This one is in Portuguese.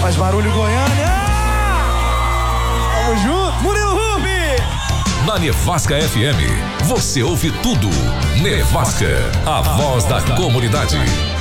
Faz barulho, Goiânia! Tamo junto, Murilo Rubi! Na Nevasca FM, você ouve tudo. Nevasca, a voz da comunidade.